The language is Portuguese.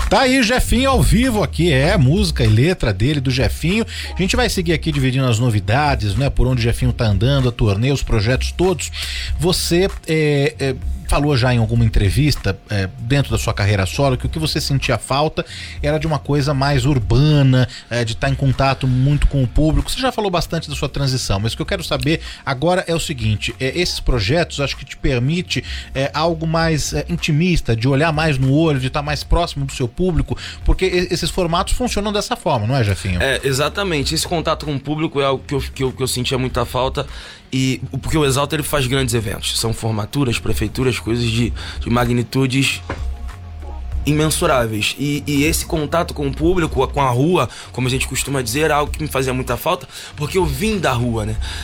Tá aí, Jefinho ao vivo aqui, música e letra dele, do Jefinho. A gente vai seguir aqui dividindo as novidades, né? Por onde o Jefinho tá andando, a turnê, os projetos todos. Você falou já em alguma entrevista, dentro da sua carreira solo, que o que você sentia falta era de uma coisa mais urbana, de estar em contato muito com o público. Você já falou bastante da sua transição, mas o que eu quero saber agora é o seguinte: esses projetos acho que te permite algo mais intimista, de olhar mais no olho, de estar mais próximo do seu público, porque esses formatos funcionam dessa forma, não é, Jefinho? Exatamente. Esse contato com o público é algo que eu sentia muita falta. E porque o Exalta ele faz grandes eventos, são formaturas, prefeituras, coisas de magnitudes imensuráveis. E esse contato com o público, com a rua, como a gente costuma dizer, é algo que me fazia muita falta, porque eu vim da rua, né?